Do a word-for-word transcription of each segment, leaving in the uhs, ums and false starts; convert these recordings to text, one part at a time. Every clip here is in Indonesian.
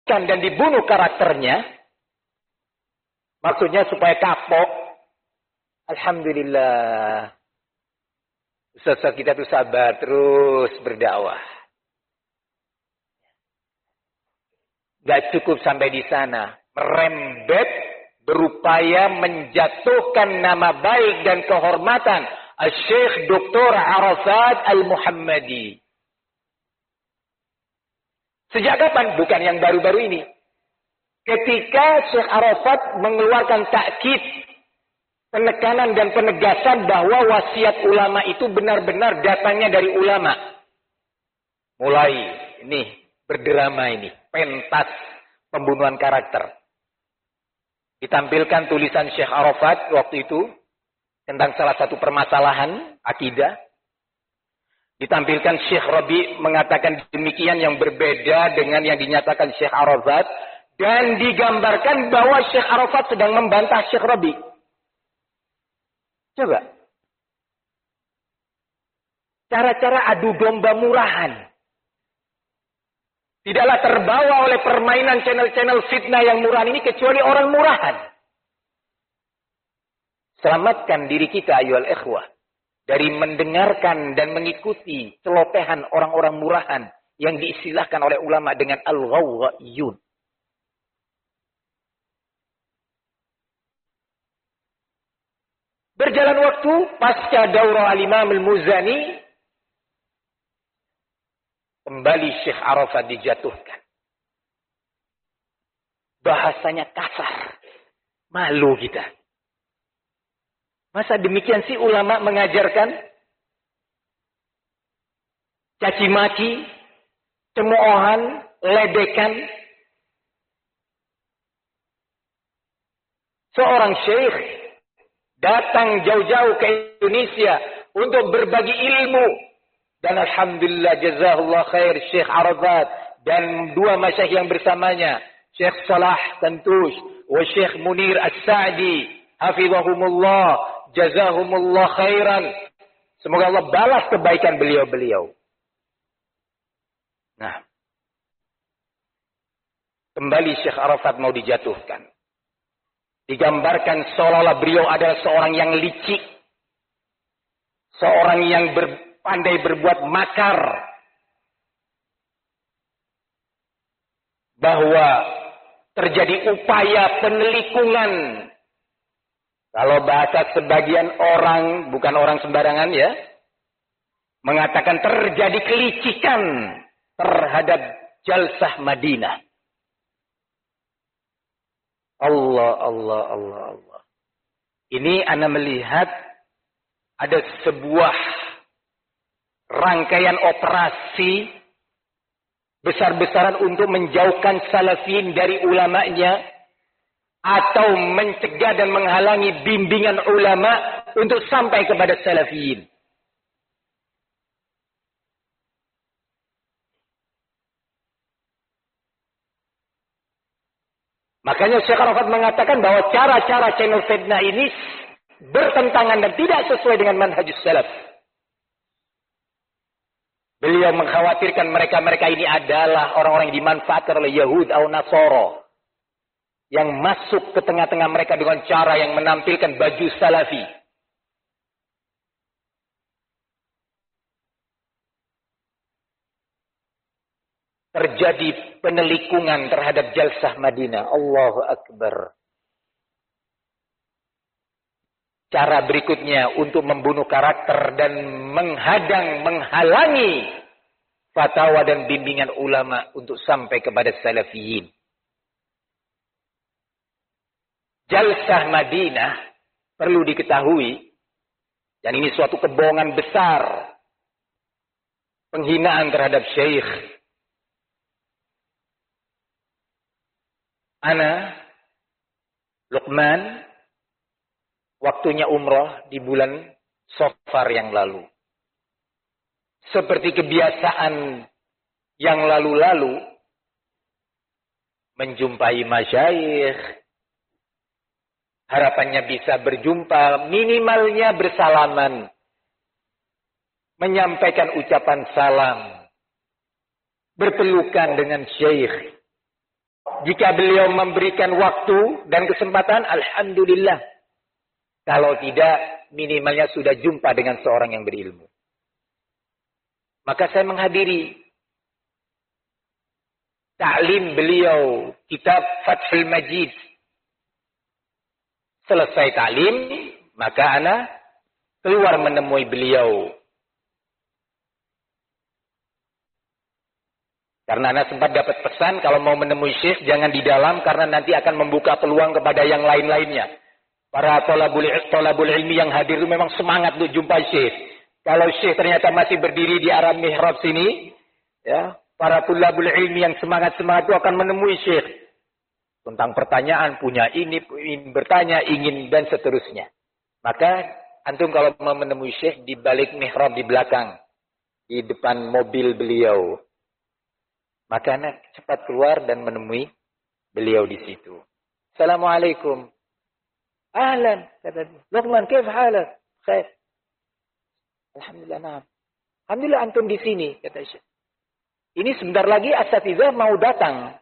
dibersihkan dan dibunuh karakternya, maksudnya supaya kapok, alhamdulillah, ustaz kita tuh sabar terus berdakwah. Gak cukup sampai di sana, merembet, berupaya menjatuhkan nama baik dan kehormatan Syekh Doktor Arafat Al-Muhammadi. Sejak kapan? Bukan yang baru-baru ini. Ketika Syekh Arafat mengeluarkan takkid, penekanan dan penegasan bahwa wasiat ulama itu benar-benar datangnya dari ulama. Mulai ini berdrama ini, pentas pembunuhan karakter. Ditampilkan tulisan Syekh Arafat waktu itu tentang salah satu permasalahan akidah. Ditampilkan Syekh Rabi mengatakan demikian yang berbeda dengan yang dinyatakan Syekh Arafat. Dan digambarkan bahwa Syekh Arafat sedang membantah Syekh Rabi. Coba. Cara-cara adu domba murahan. Tidaklah terbawa oleh permainan channel-channel fitnah yang murahan ini kecuali orang murahan. Selamatkan diri kita ayyuhal ikhwah dari mendengarkan dan mengikuti celotehan orang-orang murahan yang diistilahkan oleh ulama dengan al-ghawghaiyun. Berjalan waktu pasca daurah al-Imam al-Muzani, kembali Syekh Arafat dijatuhkan. Bahasanya kasar. Malu kita. Masa demikian sih ulama mengajarkan? Caci maki, cemoohan, ledekan. Seorang syekh datang jauh-jauh ke Indonesia untuk berbagi ilmu. Dan alhamdulillah jazahullah khair Syekh Arafat dan dua masyayikh yang bersamanya, Syekh Salah Tantush wa Syekh Munir As-Sa'di, hafizahumullah, jazahumullah khairan. Semoga Allah balas kebaikan beliau-beliau. Nah, kembali Syekh Arafat mau dijatuhkan. Digambarkan seolah-olah beliau adalah seorang yang licik. Seorang yang ber pandai berbuat makar. Bahwa terjadi upaya penelikungan. Kalau bahasa sebagian orang, bukan orang sembarangan ya, mengatakan terjadi kelicikan terhadap Jalsah Madinah. Allah, Allah, Allah, Allah. Ini Anda melihat ada sebuah rangkaian operasi besar-besaran untuk menjauhkan salafin dari ulamanya atau mencegah dan menghalangi bimbingan ulama untuk sampai kepada salafin. Makanya Syekh Arafat mengatakan bahwa cara-cara channel fitnah ini bertentangan dan tidak sesuai dengan manhajus salaf. Beliau mengkhawatirkan mereka-mereka ini adalah orang-orang yang dimanfaatkan oleh Yahud atau Nasara. Yang masuk ke tengah-tengah mereka dengan cara yang menampilkan baju salafi. Terjadi penelikungan terhadap Jalsah Madinah. Allahu Akbar. Cara berikutnya untuk membunuh karakter dan menghadang, menghalangi fatwa dan bimbingan ulama untuk sampai kepada salafiyin. Jalsah Madinah perlu diketahui, dan ini suatu kebohongan besar, penghinaan terhadap syekh. Ana Luqman waktunya umroh di bulan Safar yang lalu. Seperti kebiasaan yang lalu-lalu, menjumpai masyayikh, harapannya bisa berjumpa, minimalnya bersalaman, menyampaikan ucapan salam, berpelukan dengan syekh. Jika beliau memberikan waktu dan kesempatan, alhamdulillah. Kalau tidak, minimalnya sudah jumpa dengan seorang yang berilmu. Maka saya menghadiri ta'lim beliau, kitab Fathul Majid. Selesai ta'lim, maka ana keluar menemui beliau. Karena ana sempat dapat pesan, kalau mau menemui syekh, jangan di dalam, karena nanti akan membuka peluang kepada yang lain-lainnya. Para tolabul, tolabul ilmi yang hadir itu memang semangat untuk jumpa syekh. Kalau syekh ternyata masih berdiri di arah mihrab sini, ya, para tolabul ilmi yang semangat-semangat itu akan menemui syekh. Tentang pertanyaan, punya ini, ingin bertanya, ingin, dan seterusnya. Maka, antum kalau mau menemui syekh, di balik mihrab di belakang. Di depan mobil beliau. Maka anak cepat keluar dan menemui beliau di situ. Assalamualaikum. Ahlan. Kata dia. Luqman, kaif halak? Khair. Alhamdulillah, naam. Alhamdulillah antum di sini, kata Syekh. Ini sebentar lagi asatizah mau datang.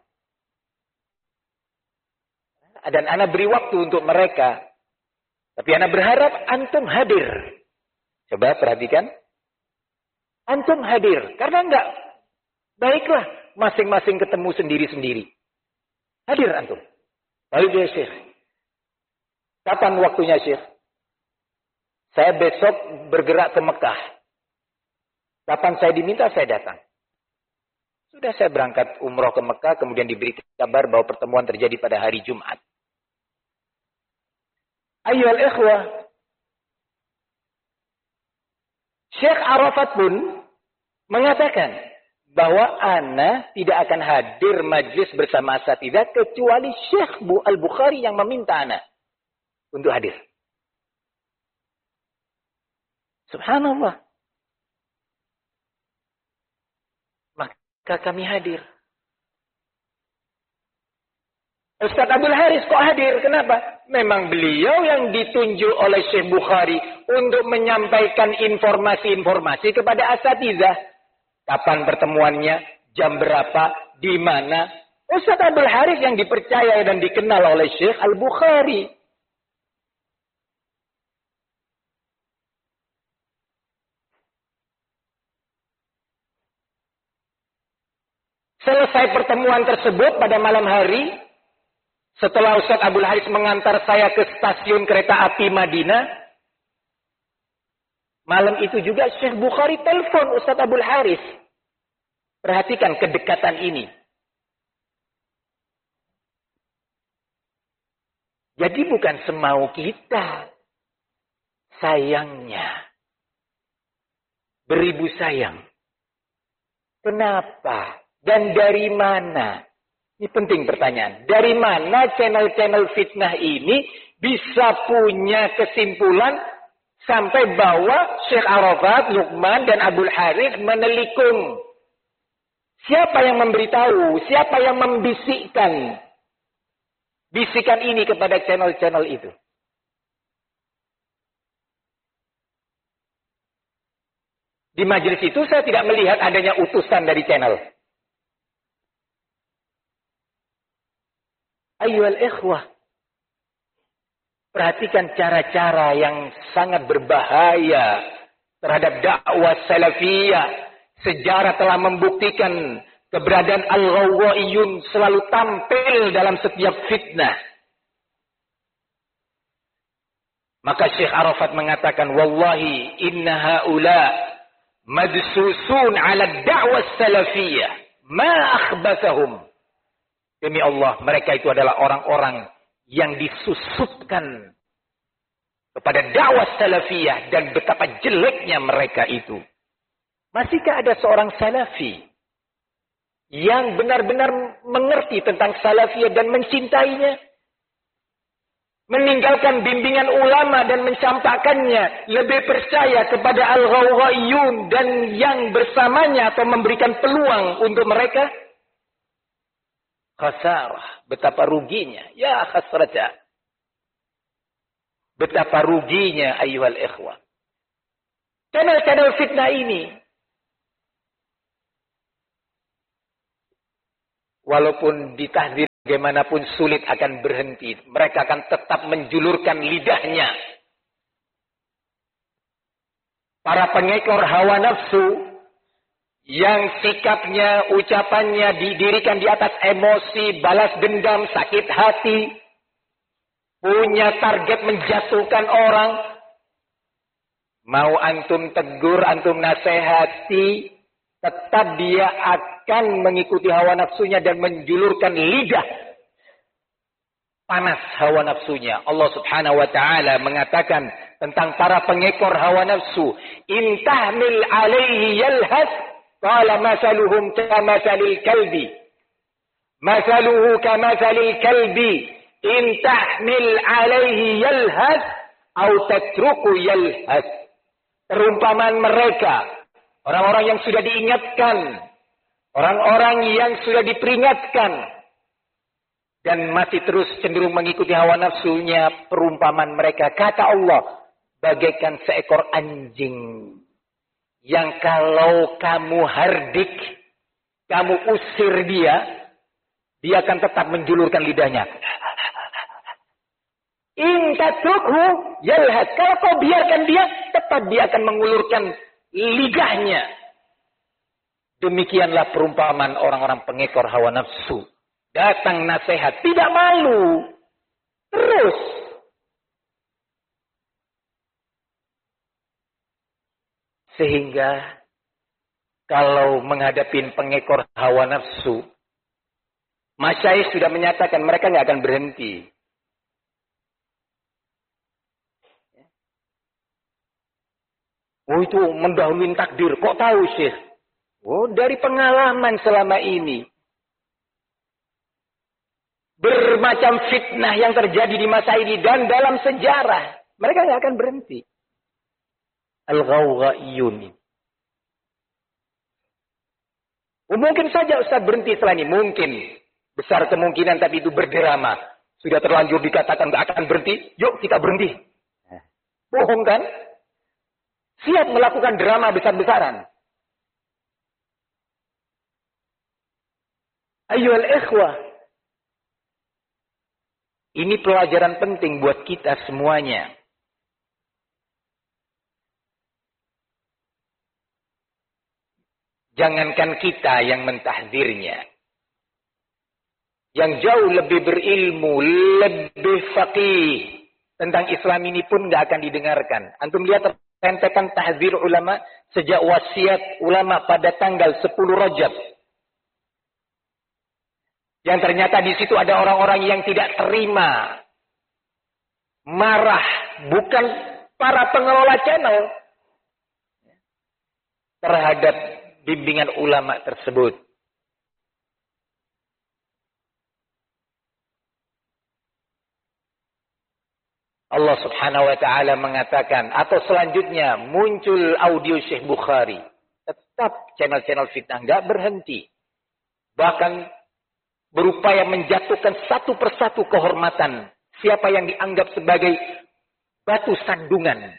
Dan ana beri waktu untuk mereka. Tapi ana berharap antum hadir. Coba perhatikan. Antum hadir. Karena enggak. Baiklah. Masing-masing ketemu sendiri-sendiri. Hadir antum. Baik ya Syekh. Kapan waktunya Syekh? Saya besok bergerak ke Mekah. Kapan saya diminta, saya datang. Sudah saya berangkat umroh ke Mekah, kemudian diberi kabar bahwa pertemuan terjadi pada hari Jumat. Ayyuhal ikhwah. Syekh Arafat pun mengatakan bahwa ana tidak akan hadir majlis bersama asatidzah kecuali Syekh Al-Bukhari yang meminta ana untuk hadir. Subhanallah. Maka kami hadir. Ustaz Abdul Haris kok hadir? Kenapa? Memang beliau yang ditunjuk oleh Syekh Bukhari untuk menyampaikan informasi-informasi kepada asatidzah. Kapan pertemuannya, jam berapa, di mana. Ustaz Abdul Haris yang dipercaya dan dikenal oleh Syekh Al-Bukhari. Selesai pertemuan tersebut pada malam hari, setelah Ustaz Abdul Haris mengantar saya ke stasiun kereta api Madinah, malam itu juga Syekh Bukhari telepon Ustaz Abdul Haris. Perhatikan kedekatan ini. Jadi bukan semau kita. Sayangnya. Beribu sayang. Kenapa? Dan dari mana? Ini penting pertanyaan. Dari mana channel-channel fitnah ini bisa punya kesimpulan sampai bahwa Syekh Arafat, Luqman, dan Abdul Haris menelikung. Siapa yang memberitahu? Siapa yang membisikkan bisikan ini kepada channel-channel itu? Di majelis itu saya tidak melihat adanya utusan dari channel. Ayyuhal ikhwah. Perhatikan cara-cara yang sangat berbahaya terhadap dakwah salafiyah. Sejarah telah membuktikan keberadaan al-ghawwaiyun selalu tampil dalam setiap fitnah. Maka Syekh Arafat mengatakan, wallahi inna haula madsusun ala da'wah salafiyah ma akhbathahum. Demi Allah, mereka itu adalah orang-orang yang disusupkan kepada dakwah salafiyah dan betapa jeleknya mereka itu. Masihkah ada seorang salafi yang benar-benar mengerti tentang salafiyah dan mencintainya? Meninggalkan bimbingan ulama dan mencampakkannya, lebih percaya kepada al-ghawwaiyun dan yang bersamanya atau memberikan peluang untuk mereka? Khasarah, betapa ruginya. Ya khasrata. Betapa ruginya ayyuhal ikhwah. Channel-channel fitnah ini, walaupun ditahdir bagaimanapun sulit akan berhenti. Mereka akan tetap menjulurkan lidahnya. Para pengekor hawa nafsu yang sikapnya, ucapannya didirikan di atas emosi, balas dendam, sakit hati, punya target menjatuhkan orang. Mau antum tegur, antum nasihati, tetap dia akan mengikuti hawa nafsunya dan menjulurkan lidah panas hawa nafsunya. Allah Subhanahu wa taala mengatakan tentang para pengekor hawa nafsu, "In tahmil 'alaihi yalhas, qala masaluhum kamathalil kalbi." Masaluhu kamathalil kalbi, in tahmil 'alaihi yalhas aw tatruku yalhas. Perumpamaan mereka, orang-orang yang sudah diingatkan, orang-orang yang sudah diperingatkan, dan masih terus cenderung mengikuti hawa nafsunya, perumpamaan mereka, kata Allah, bagaikan seekor anjing, yang kalau kamu hardik, kamu usir dia, dia akan tetap menjulurkan lidahnya. In tatrukhu yalhas. Kalau kau biarkan dia, tetap dia akan mengulurkan lidahnya. Demikianlah perumpamaan orang-orang pengekor hawa nafsu. Datang nasihat, tidak malu. Terus. Sehingga kalau menghadapi pengekor hawa nafsu, masyayikh sudah menyatakan mereka nggak akan berhenti. Oh, itu mendahului takdir. Kok tahu, Syekh? Oh, dari pengalaman selama ini. Bermacam fitnah yang terjadi di masa ini dan dalam sejarah. Mereka nggak akan berhenti. Al-Ghawghaiyun. Oh, mungkin saja Ustaz berhenti setelah ini. Mungkin. Besar kemungkinan, tapi itu berdrama. Sudah terlanjur dikatakan nggak akan berhenti. Yuk kita berhenti. Bohong kan? Siap melakukan drama besar-besaran. Ayyuhal ikhwah. Ini pelajaran penting buat kita semuanya. Jangankan kita yang mentahdzirnya. Yang jauh lebih berilmu, lebih faqih tentang Islam ini pun nggak akan didengarkan. Antum lihat rentetan tahdzir ulama sejak wasiat ulama pada tanggal sepuluh Rajab. Yang ternyata di situ ada orang-orang yang tidak terima, marah, bukan para pengelola channel, terhadap bimbingan ulama tersebut. Allah Subhanahu wa taala mengatakan, atau selanjutnya muncul audio Syekh Bukhari. Tetap channel-channel fitnah enggak berhenti. Bahkan berupaya menjatuhkan satu persatu kehormatan siapa yang dianggap sebagai batu sandungan.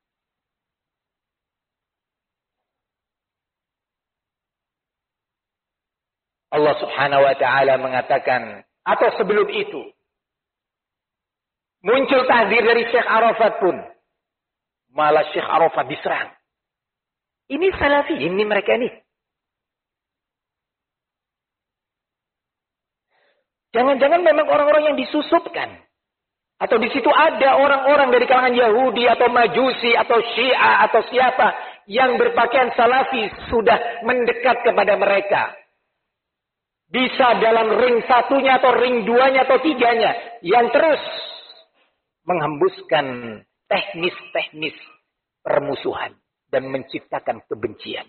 Allah Subhanahu wa taala mengatakan, atau sebelum itu muncul tahdzir dari Syekh Arafat pun. Malah Syekh Arafat diserang. Ini salafi, ini mereka ini. Jangan-jangan memang orang-orang yang disusupkan. Atau di situ ada orang-orang dari kalangan Yahudi atau Majusi atau Syiah atau siapa yang berpakaian salafi sudah mendekat kepada mereka. Bisa dalam ring satunya atau ring duanya atau tiganya. Yang terus menghembuskan teknis-teknis permusuhan dan menciptakan kebencian.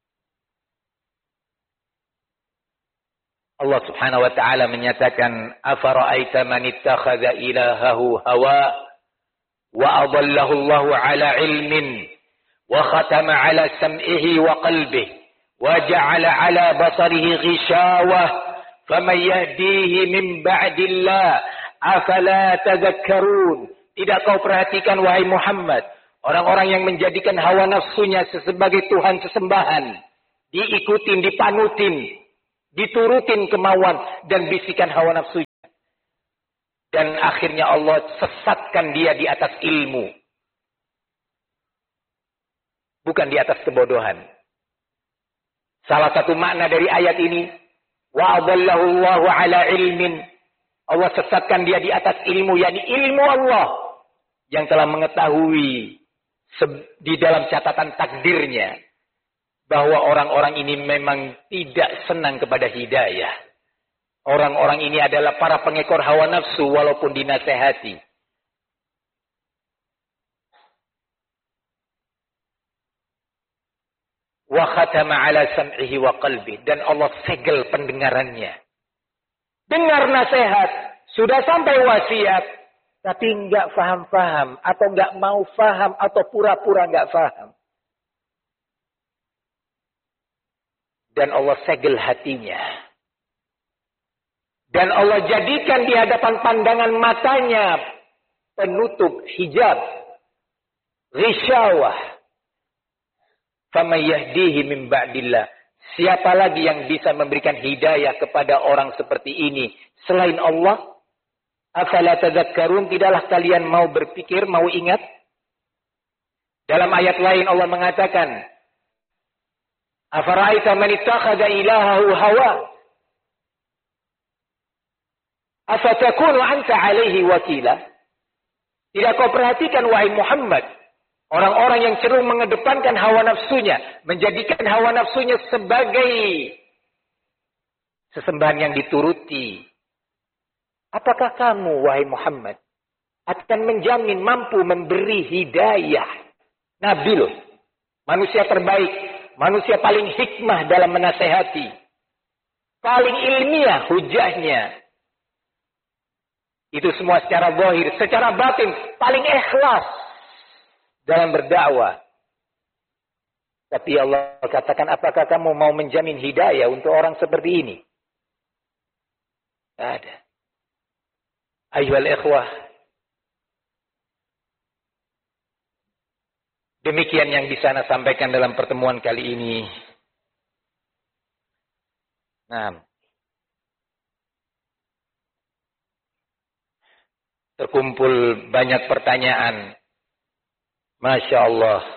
Allah Subhanahu wa taala menyatakan, "Afara'aita man ittakhadha ilahahu hawa wa adallahu Allahu 'ala 'ilmin wa khatama 'ala sam'ihi wa qalbihi wa ja'ala 'ala basarihi ghishawah faman yahdihi min ba'dillah afala tadhakkarun." Tidak kau perhatikan wahai Muhammad, orang-orang yang menjadikan hawa nafsunya sebagai Tuhan sesembahan, diikutin, dipanutin, diturutin kemauan dan bisikan hawa nafsu. Dan akhirnya Allah sesatkan dia di atas ilmu. Bukan di atas kebodohan. Salah satu makna dari ayat ini. Wa adallahu Allahu ala ilmin. Allah sesatkan dia di atas ilmu. yakni ilmu Allah. Yang telah mengetahui di dalam catatan takdirnya. Bahwa orang-orang ini memang tidak senang kepada hidayah. Orang-orang ini adalah para pengekor hawa nafsu walaupun dinasehati. Wa khatama ala sam'ihi wa qalbi. Dan Allah segel pendengarannya. Dengar nasihat. Sudah sampai wasiat. Tapi enggak faham-faham. Atau enggak mau faham. Atau pura-pura enggak faham. Dan Allah segel hatinya. Dan Allah jadikan di hadapan pandangan matanya penutup hijab. Ghisyawah. Faman yahdihi min ba'dillah. Siapa lagi yang bisa memberikan hidayah kepada orang seperti ini selain Allah? Afala tadhakkarun, tidaklah kalian mau berpikir, mau ingat? Dalam ayat lain Allah mengatakan, Afara'aita man ittakhadha ilahahu hawa? Afatakunu anta alaihi wakila? Tidak kau perhatikan wahai Muhammad, orang-orang yang cenderung mengedepankan hawa nafsunya, menjadikan hawa nafsunya sebagai sesembahan yang dituruti. Apakah kamu wahai Muhammad akan menjamin mampu memberi hidayah? Nabi loh, manusia terbaik, manusia paling hikmah dalam menasehati, paling ilmiah hujahnya. Itu semua secara zahir, secara batin paling ikhlas dalam berdakwah. Tapi Allah katakan, apakah kamu mau menjamin hidayah untuk orang seperti ini? Tidak ada. Ayyuhal ikhwah. Demikian yang bisa saya sampaikan dalam pertemuan kali ini. Nah. Terkumpul banyak pertanyaan. Masya Allah.